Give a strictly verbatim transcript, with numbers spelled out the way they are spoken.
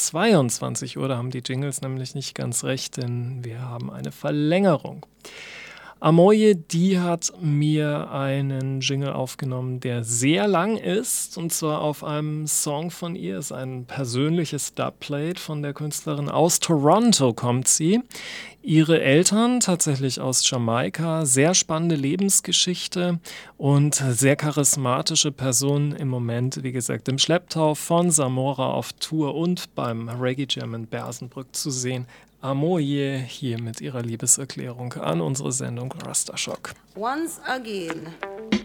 zweiundzwanzig Uhr. Da haben die Jingles nämlich nicht ganz recht, denn wir haben eine Verlängerung. Amoye, die hat mir einen Jingle aufgenommen, der sehr lang ist, und zwar auf einem Song von ihr. Ist ein persönliches Dubplate von der Künstlerin. Aus Toronto kommt sie. Ihre Eltern tatsächlich aus Jamaika. Sehr spannende Lebensgeschichte und sehr charismatische Person im Moment, wie gesagt, im Schlepptau von Samora auf Tour und beim Reggae Jam in Bersenbrück zu sehen. Amoye hier mit ihrer Liebeserklärung an unsere Sendung Rasta Shock. Once again.